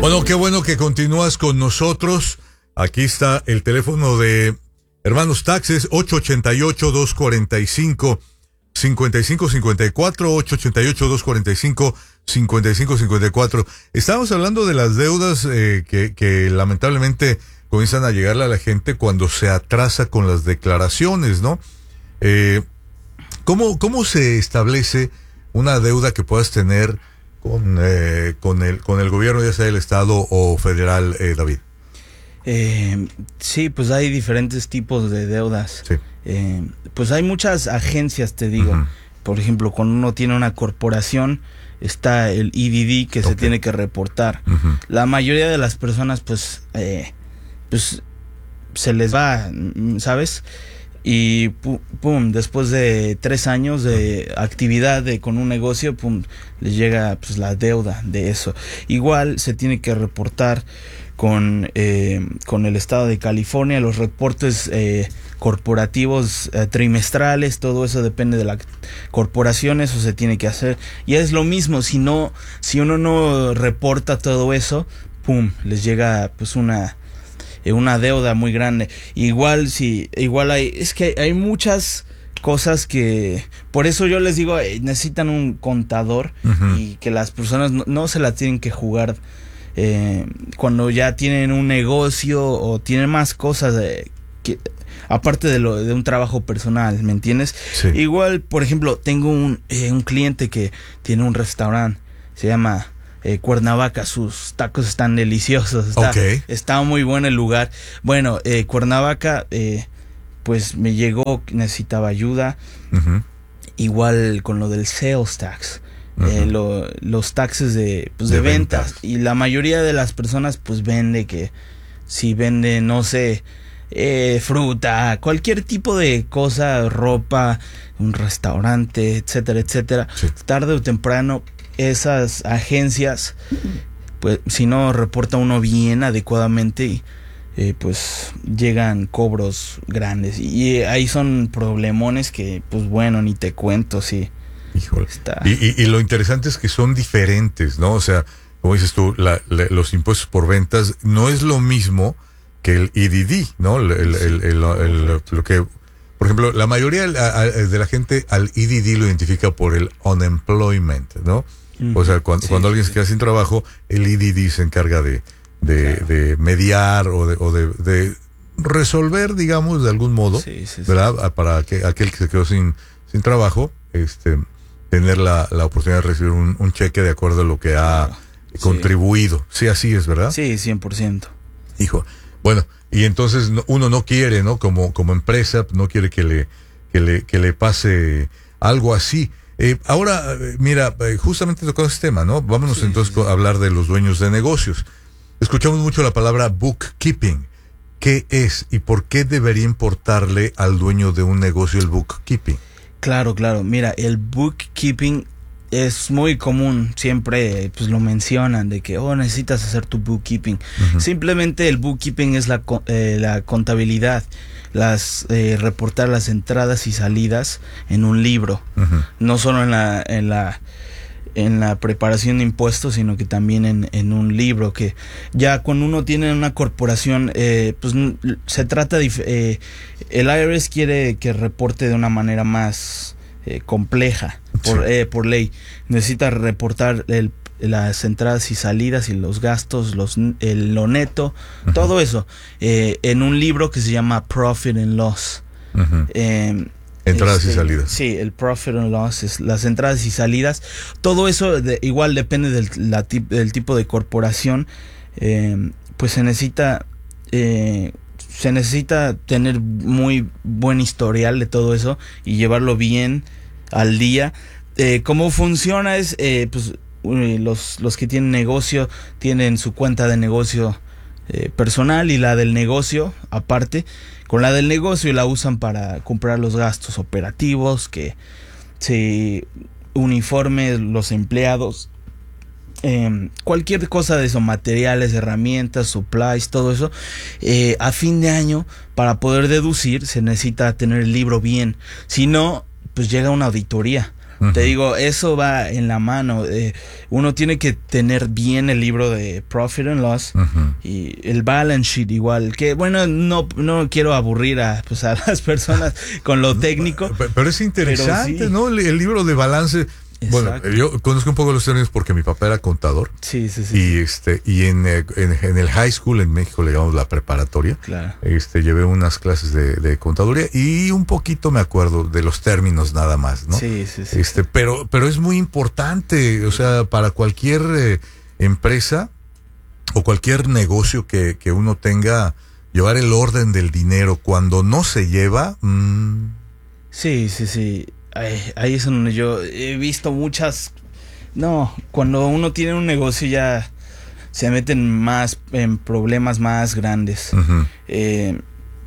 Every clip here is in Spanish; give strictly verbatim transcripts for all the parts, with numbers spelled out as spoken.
Bueno, qué bueno que continúas con nosotros. Aquí está el teléfono de Hermanos Taxes, ocho ocho ocho, dos cuatro cinco, cinco cinco cinco cuatro, ocho ocho ocho, dos cuatro cinco, cinco cinco cinco cuatro. Estábamos hablando de las deudas eh, que, que lamentablemente comienzan a llegarle a la gente cuando se atrasa con las declaraciones, ¿no? Eh, ¿cómo, ¿Cómo se establece una deuda que puedas tener con, eh, con, el, con el gobierno, ya sea el Estado o federal, eh, David? Eh, sí, pues hay diferentes tipos de deudas. Sí. Eh, pues hay muchas agencias, te digo. Uh-huh. Por ejemplo, cuando uno tiene una corporación, está el E D D que okay. se tiene que reportar. Uh-huh. La mayoría de las personas, pues, eh, pues, se les va, ¿sabes? Y pum, pum, después de tres años de actividad de, con un negocio, pum, les llega pues la deuda de eso. Igual se tiene que reportar con eh, con el estado de California los reportes eh, corporativos eh, trimestrales. Todo eso depende de la corporación, eso se tiene que hacer. Y es lo mismo, si no, si uno no reporta todo eso, pum, les llega pues una una deuda muy grande. Igual si igual hay es que hay muchas cosas que por eso yo les digo eh, necesitan un contador. Uh-huh. Y que las personas no, no se la tienen que jugar eh, cuando ya tienen un negocio o tienen más cosas de, que aparte de lo de un trabajo personal, ¿me entiendes? Sí. Igual, por ejemplo, tengo un eh, un cliente que tiene un restaurante, se llama Eh, Cuernavaca, sus tacos están deliciosos, está, okay. está muy bueno el lugar. Bueno, eh, Cuernavaca, eh, pues me llegó, necesitaba ayuda. Uh-huh. Igual con lo del sales tax, uh-huh. eh, lo, los taxes de, pues, de, de ventas. ventas. Y la mayoría de las personas, pues vende que si vende, no sé, eh, fruta, cualquier tipo de cosa, ropa, un restaurante, etcétera, etcétera. Sí. Tarde o temprano, esas agencias, pues si no reporta uno bien adecuadamente, eh, pues llegan cobros grandes y ahí son problemones que pues bueno, ni te cuento. Sí. Híjole. Está... Y, y, y lo interesante es que son diferentes, ¿no? O sea, como dices tú, la, la, los impuestos por ventas no es lo mismo que el E D D, ¿no? El, el, el, el, el, el, lo que, por ejemplo, la mayoría de la gente al E D D lo identifica por el unemployment, ¿no? O sea, cuando, sí, cuando alguien sí. se queda sin trabajo, el E D D se encarga de, de, claro. de mediar o, de, o de, de resolver, digamos, de algún modo, sí, sí, ¿verdad? Sí. Para que aquel que se quedó sin, sin trabajo, este, tener la, la oportunidad de recibir un, un cheque de acuerdo a lo que ha claro. contribuido. Sí. sí, así es, ¿verdad? Sí, cien por ciento. Hijo, bueno, y entonces uno no quiere, ¿no? Como, como empresa, no quiere que le, que le, que le pase algo así. Eh, ahora, mira, justamente tocando este tema, ¿no? Vámonos sí, entonces sí, sí. a hablar de los dueños de negocios. Escuchamos mucho la palabra bookkeeping. ¿Qué es y por qué debería importarle al dueño de un negocio el bookkeeping? Claro, claro. Mira, el bookkeeping es muy común. Siempre pues lo mencionan de que, oh, necesitas hacer tu bookkeeping. Uh-huh. Simplemente el bookkeeping es la, eh, la contabilidad. Las eh, reportar las entradas y salidas en un libro, uh-huh. no solo en la en la en la preparación de impuestos, sino que también en, en un libro. Que ya cuando uno tiene una corporación, eh, pues se trata de eh, el I R S quiere que reporte de una manera más eh, compleja por sí. eh, por ley. Necesita reportar el las entradas y salidas y los gastos, los el, lo neto, uh-huh. todo eso, eh, en un libro que se llama Profit and Loss. Uh-huh. Eh, entradas este, y salidas. Sí, el Profit and Loss es las entradas y salidas. Todo eso de, igual depende del, la, del tipo de corporación. Eh, pues se necesita eh, se necesita tener muy buen historial de todo eso y llevarlo bien al día. Eh, ¿Cómo funciona? Es eh, pues Los, los que tienen negocio tienen su cuenta de negocio eh, personal y la del negocio aparte. Con la del negocio la usan para comprar los gastos operativos, que se uniforme los empleados, eh, cualquier cosa de eso, materiales, herramientas, supplies, todo eso. Eh, a fin de año, para poder deducir, se necesita tener el libro bien. Si no, pues llega una auditoría. Uh-huh. Te digo, eso va en la mano. Eh, uno tiene que tener bien el libro de Profit and Loss uh-huh. y el balance sheet igual. Que bueno, no, no quiero aburrir a, pues, a las personas con lo técnico. Pero, pero es interesante, pero sí. ¿no? El, el libro de balance. Exacto. Bueno, yo conozco un poco los términos porque mi papá era contador. Sí, sí, sí. Y este y en, en, en el high school en México le llamamos la preparatoria. Claro. Este llevé unas clases de, de contaduría y un poquito me acuerdo de los términos nada más, ¿no? Sí, sí, sí. Este, pero pero es muy importante, o sea, para cualquier eh, empresa o cualquier negocio que, que uno tenga, llevar el orden del dinero. Cuando no se lleva. Mmm... Sí, sí, sí. Ahí, ahí es donde yo he visto muchas. No, cuando uno tiene un negocio ya se meten más en problemas más grandes. Uh-huh. Eh,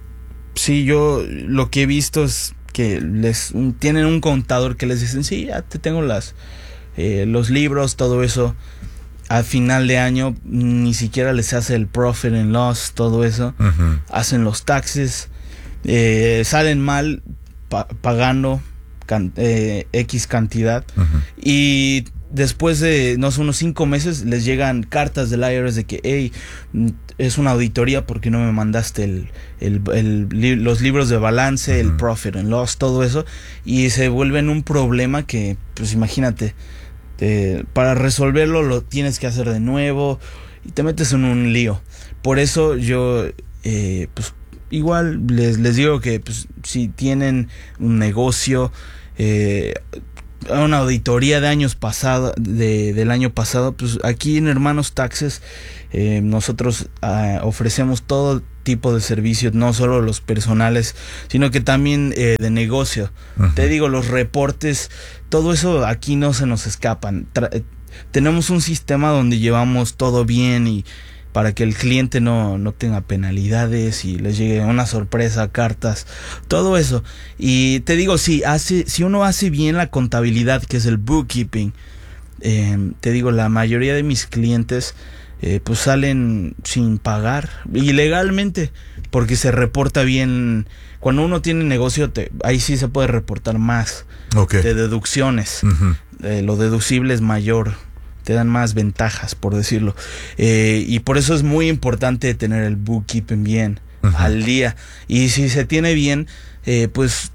sí, yo lo que he visto es que les tienen un contador que les dicen, sí, ya te tengo las eh, los libros, todo eso. Al final de año ni siquiera les hace el profit and loss, todo eso. Uh-huh. Hacen los taxes, eh, salen mal pa- pagando Can, eh, X cantidad uh-huh. y después de no sé, unos cinco meses les llegan cartas del I R S de que hey, es una auditoría porque no me mandaste el, el, el, el los libros de balance, uh-huh. el profit and loss, todo eso, y se vuelven un problema que pues imagínate, te, para resolverlo lo tienes que hacer de nuevo y te metes en un lío. Por eso yo eh, pues igual les, les digo que pues, si tienen un negocio, eh, una auditoría de años pasado, de, del año pasado, pues aquí en Hermanos Taxes eh, nosotros uh, ofrecemos todo tipo de servicios, no solo los personales, sino que también eh, de negocio. Uh-huh. Te digo, los reportes, todo eso aquí no se nos escapan. Tra- tenemos un sistema donde llevamos todo bien y para que el cliente no, no tenga penalidades y les llegue una sorpresa, cartas, todo eso. Y te digo, si hace, si uno hace bien la contabilidad, que es el bookkeeping, eh, te digo, la mayoría de mis clientes eh, pues salen sin pagar, ilegalmente, porque se reporta bien. Cuando uno tiene negocio, te, ahí sí se puede reportar más okay. de deducciones. Uh-huh. Eh, lo deducible es mayor. Te dan más ventajas, por decirlo. Eh, y por eso es muy importante tener el bookkeeping bien, uh-huh. al día. Y si se tiene bien, eh, pues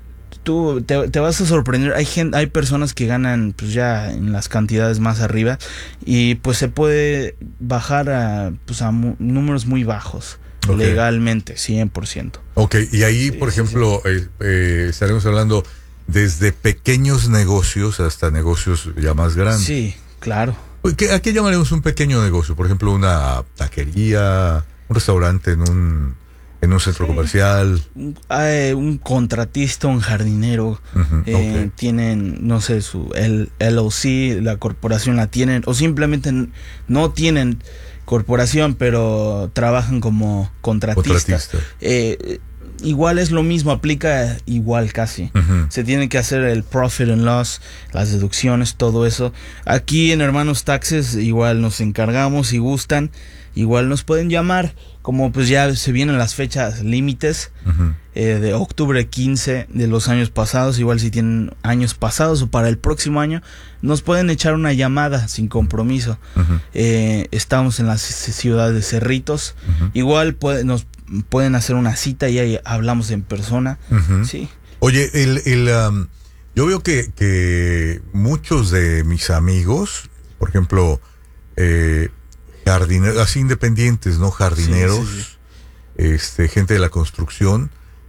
tú te, te vas a sorprender. Hay gente, hay personas que ganan pues ya en las cantidades más arriba y pues se puede bajar a, pues, a mu- números muy bajos. Okay. Legalmente, cien por ciento. Ok, y ahí, sí, por ejemplo, sí, sí. Eh, eh, estaremos hablando desde pequeños negocios hasta negocios ya más grandes. Sí. Claro. ¿A qué llamaremos un pequeño negocio? Por ejemplo, una taquería, un restaurante en un en un centro sí. comercial. Un, eh, un contratista, un jardinero. Uh-huh. Eh, okay. Tienen, no sé, su el L L C, la corporación la tienen, o simplemente no tienen corporación, pero trabajan como contratistas. Contratista. Eh, igual es lo mismo, aplica igual casi. Uh-huh. Se tiene que hacer el profit and loss, las deducciones, todo eso. Aquí en Hermanos Taxes igual nos encargamos, si gustan, igual nos pueden llamar, como pues ya se vienen las fechas límites uh-huh. eh, de octubre quince de los años pasados, igual si tienen años pasados o para el próximo año, nos pueden echar una llamada sin compromiso. Uh-huh. Eh, estamos en la c- ciudad de Cerritos, uh-huh. igual puede, nos pueden hacer una cita y ahí hablamos en persona. Uh-huh. Sí. Oye, el, el um, yo veo que, que muchos de mis amigos, por ejemplo, eh, jardineros, así independientes, ¿no? Jardineros, sí, sí, sí. este, gente de la construcción,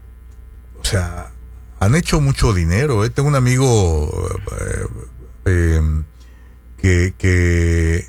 o sea, han hecho mucho dinero, ¿eh? Tengo un amigo eh, eh, que, que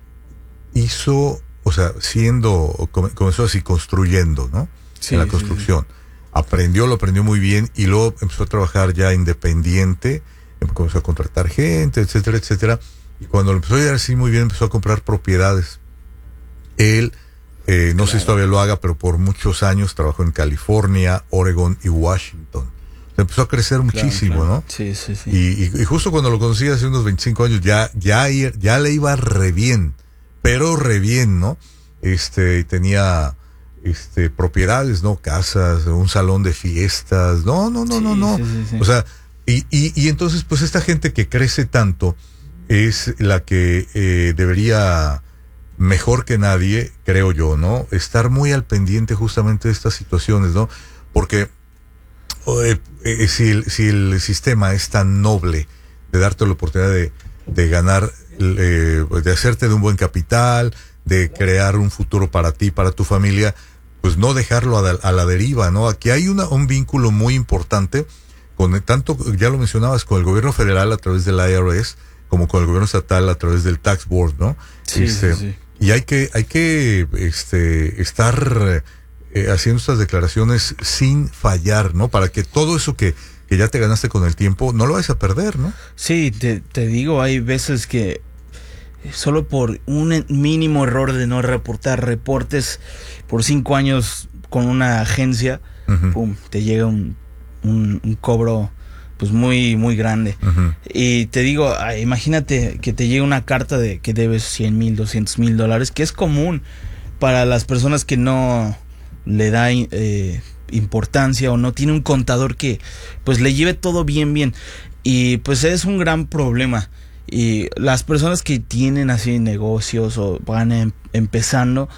hizo, o sea, siendo, comenzó así construyendo, ¿no? Sí, en la construcción. Sí, sí. Aprendió, lo aprendió muy bien y luego empezó a trabajar ya independiente, comenzó a contratar gente, etcétera, etcétera. Y cuando lo empezó a ir así muy bien, empezó a comprar propiedades. Él, eh, no claro. sé si todavía lo haga, pero por muchos años trabajó en California, Oregon y Washington. Empezó a crecer muchísimo, claro, claro. ¿no? Sí, sí, sí. Y, y, y justo cuando lo conocí hace unos veinticinco años, ya, ya, ya le iba re bien, pero re bien, ¿no? Este, tenía, este, propiedades, ¿no? Casas, un salón de fiestas, no, no, no, sí, no, no. Sí, sí, sí. O sea, Y, y, y entonces, pues esta gente que crece tanto es la que eh, debería, mejor que nadie, creo yo, ¿no? Estar muy al pendiente justamente de estas situaciones, ¿no? Porque eh, eh, si, el, si el sistema es tan noble de darte la oportunidad de, de ganar, eh, de hacerte de un buen capital, de crear un futuro para ti, para tu familia, pues no dejarlo a, a la deriva, ¿no? Aquí hay una, un vínculo muy importante con tanto, ya lo mencionabas, con el gobierno federal a través del I R S, como con el gobierno estatal a través del Tax Board, ¿no? Sí, este, sí, sí. Y hay que, hay que este, estar eh, haciendo estas declaraciones sin fallar, ¿no? Para que todo eso que, que ya te ganaste con el tiempo, no lo vayas a perder, ¿no? Sí, te, te digo, hay veces que solo por un mínimo error de no reportar reportes por cinco años con una agencia, uh-huh. pum, te llega un, un, un cobro pues muy muy grande. Uh-huh. Y te digo, imagínate que te llegue una carta de que debes cien mil, doscientos mil dólares, que es común para las personas que no le da eh, importancia o no tiene un contador que pues le lleve todo bien bien, y pues es un gran problema. Y las personas que tienen así negocios o van em- empezando,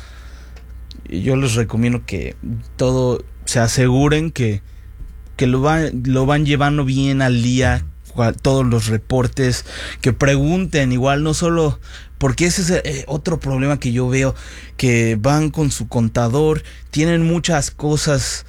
yo les recomiendo que todo se aseguren que que lo van lo van llevando bien al día, todos los reportes, que pregunten igual, no solo, porque ese es eh, otro problema que yo veo, que van con su contador, tienen muchas cosas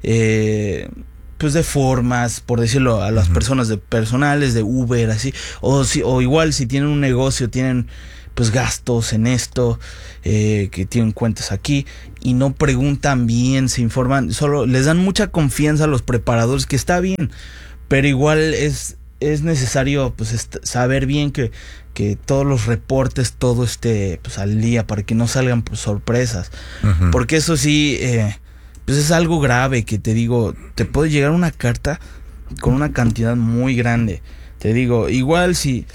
eh, pues de formas, por decirlo, a las uh-huh. personas de personales de Uber, así, o si, o igual si tienen un negocio, tienen pues gastos en esto, eh, que tienen cuentas aquí, y no preguntan bien, se informan, solo les dan mucha confianza a los preparadores, que está bien, pero igual es, es necesario pues est- saber bien que, que todos los reportes, todo esté pues al día, para que no salgan pues, sorpresas, uh-huh. porque eso sí, eh, pues es algo grave, que te digo, te puede llegar una carta con una cantidad muy grande, te digo, igual si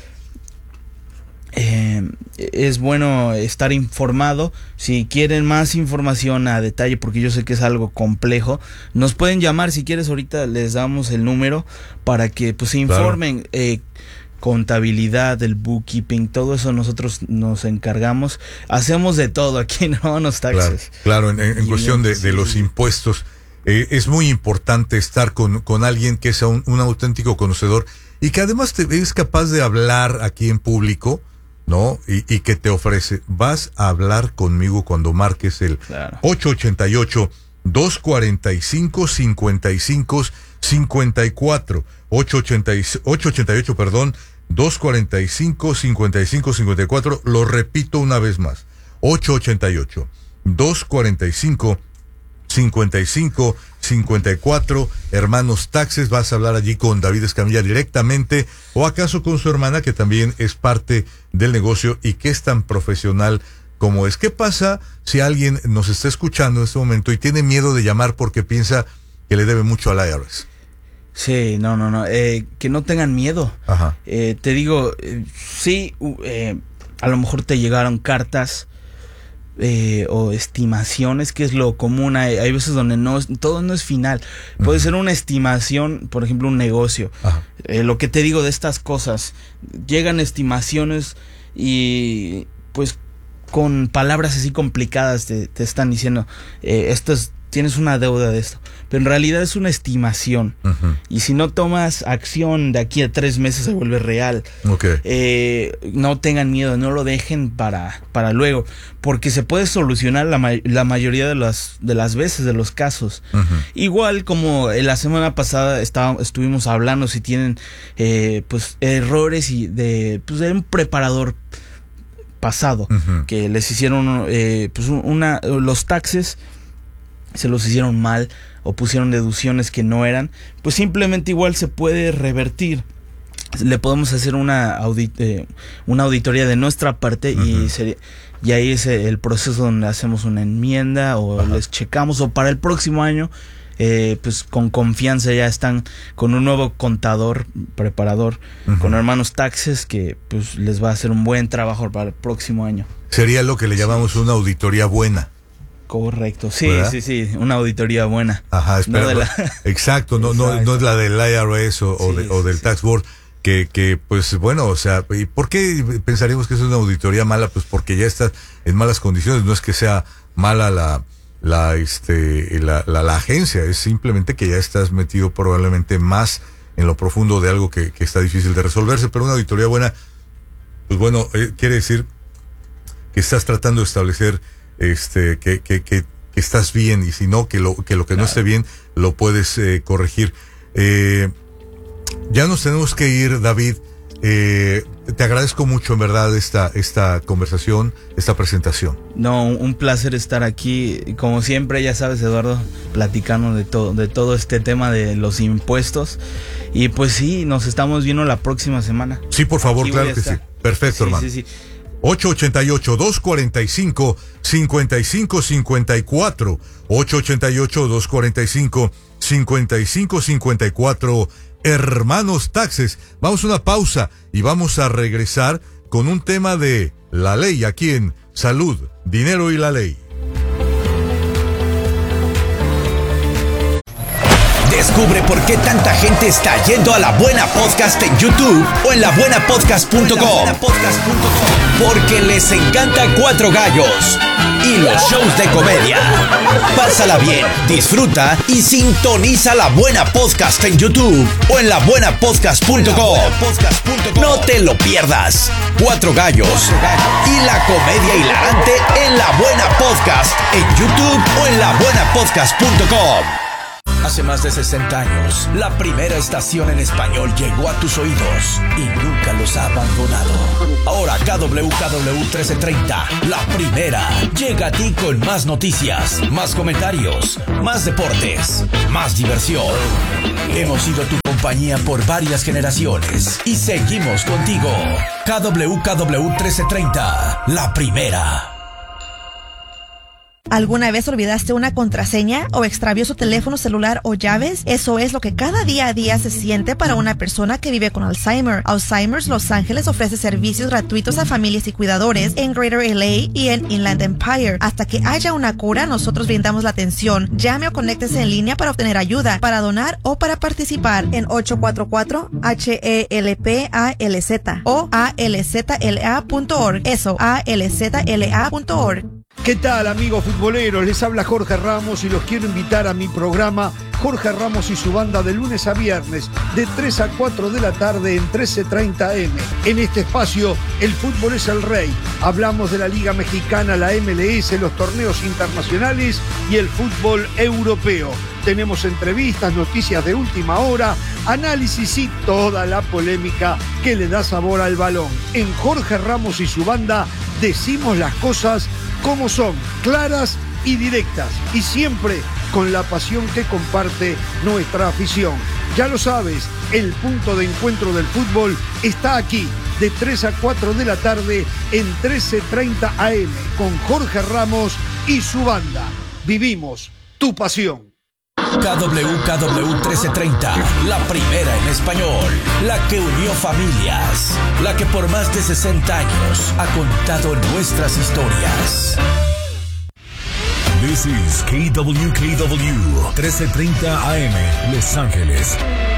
Eh, es bueno estar informado. Si quieren más información a detalle, porque yo sé que es algo complejo, nos pueden llamar. Si quieres, ahorita les damos el número para que pues se informen. Claro. eh, contabilidad, el bookkeeping, todo eso nosotros nos encargamos. Hacemos de todo aquí, no nos taxes. Claro, claro, en, en cuestión de, de los impuestos, eh, es muy importante estar con, con alguien que sea un, un auténtico conocedor y que además te, es capaz de hablar aquí en público, ¿no? Y, y que te ofrece, vas a hablar conmigo cuando marques el claro. ocho ocho ocho, dos cuatro cinco, cinco cinco cinco cuatro, ocho ocho ocho, perdón, dos cuatro cinco, cinco cinco cinco cuatro, lo repito una vez más, ocho ocho ocho, dos cuatro cinco, cinco cinco cinco cuatro, Hermanos Taxes. Vas a hablar allí con David Escamilla directamente, o acaso con su hermana, que también es parte del negocio y que es tan profesional como es. ¿Qué pasa si alguien nos está escuchando en este momento y tiene miedo de llamar porque piensa que le debe mucho al I R S? Sí, no, no, no, eh, que no tengan miedo. Ajá. Eh, te digo, eh, sí, eh, a lo mejor te llegaron cartas Eh, o estimaciones, que es lo común. Hay, hay veces donde no todo no es final. Puede uh-huh. ser una estimación, por ejemplo, un negocio. Uh-huh. Eh, lo que te digo de estas cosas, llegan estimaciones y pues con palabras así complicadas te, te están diciendo, eh, esto es, tienes una deuda de esto, pero en realidad es una estimación. Uh-huh. Y si no tomas acción, de aquí a tres meses se vuelve real. Okay. Eh, no tengan miedo, no lo dejen para, para luego, porque se puede solucionar la, ma- la mayoría de las, de las veces, de los casos. Uh-huh. Igual como la semana pasada estaba, estuvimos hablando, si tienen eh, pues errores y de, pues, de un preparador pasado, uh-huh. que les hicieron eh, pues una, los taxes se los hicieron mal o pusieron deducciones que no eran, pues simplemente igual se puede revertir. Le podemos hacer una audit eh, una auditoría de nuestra parte. Uh-huh. y, sería, y ahí es el proceso donde hacemos una enmienda o uh-huh. les checamos, o para el próximo año eh, pues con confianza ya están con un nuevo contador, preparador, uh-huh. con Hermanos Taxes, que pues les va a hacer un buen trabajo para el próximo año. Sería lo que le llamamos sí. una auditoría buena. Correcto, sí, ¿verdad? sí, sí, una auditoría buena. Ajá, espera, No de la... exacto, no, no, no es la del I R S o, o, Sí, de, o del sí. Tax Board, que, que pues bueno, o sea, ¿y por qué pensaríamos que es una auditoría mala? Pues porque ya está en malas condiciones, no es que sea mala la, la, este, la, la, la agencia, es simplemente que ya estás metido probablemente más en lo profundo de algo que, que está difícil de resolverse, pero una auditoría buena, pues bueno, eh, quiere decir que estás tratando de establecer este que, que, que, que estás bien, y si no, que lo que, lo que no esté bien lo puedes eh, corregir. Eh, ya nos tenemos que ir, David. Eh, te agradezco mucho, en verdad, esta, esta conversación, esta presentación. No, un placer estar aquí. Como siempre, ya sabes, Eduardo, platicando de todo, de todo este tema de los impuestos. Y pues sí, nos estamos viendo la próxima semana. Sí, por favor, Aquí claro que sí. Perfecto, sí, hermano. Sí, sí. ocho ocho ocho, dos cuatro cinco, cinco cinco cinco cuatro. ocho ocho ocho, dos cuatro cinco, cinco cinco cinco cuatro. Hermanos Taxes. Vamos a una pausa y vamos a regresar con un tema de la ley aquí en Salud, Dinero y la Ley. Descubre por qué tanta gente está yendo a La Buena Podcast en YouTube o en la buena podcast punto com. Porque les encanta Cuatro Gallos y los shows de comedia. Pásala bien, disfruta y sintoniza La Buena Podcast en YouTube o en la buena podcast punto com. No te lo pierdas. Cuatro Gallos y la comedia hilarante en La Buena Podcast en YouTube o en la buena podcast punto com. Hace más de sesenta años, la primera estación en español llegó a tus oídos y nunca los ha abandonado. Ahora K W K W trece treinta, la primera, llega a ti con más noticias, más comentarios, más deportes, más diversión. Hemos sido tu compañía por varias generaciones y seguimos contigo. K W K W trece treinta, la primera. ¿Alguna vez olvidaste una contraseña o extravió su teléfono celular o llaves? Eso es lo que cada día a día se siente para una persona que vive con Alzheimer. Alzheimer's Los Ángeles ofrece servicios gratuitos a familias y cuidadores en Greater L A y en Inland Empire. Hasta que haya una cura, nosotros brindamos la atención. Llame o conéctese en línea para obtener ayuda, para donar o para participar en ocho cuatro cuatro H E L P A L Z o A L Z L A punto org. Eso, A L Z L A punto org. ¿Qué tal, amigos futboleros? Les habla Jorge Ramos y los quiero invitar a mi programa Jorge Ramos y su banda de lunes a viernes de tres a cuatro de la tarde en trece treinta eme. En este espacio, el fútbol es el rey. Hablamos de la Liga Mexicana, la M L S, los torneos internacionales y el fútbol europeo. Tenemos entrevistas, noticias de última hora, análisis y toda la polémica que le da sabor al balón. En Jorge Ramos y su banda decimos las cosas como son, claras y directas, y siempre con la pasión que comparte nuestra afición. Ya lo sabes, el punto de encuentro del fútbol está aquí, de tres a cuatro de la tarde en trece treinta A M, con Jorge Ramos y su banda. Vivimos tu pasión. K W K W trece treinta, la primera en español, la que unió familias, la que por más de sesenta años ha contado nuestras historias. This is K W K W trece treinta A M, Los Ángeles.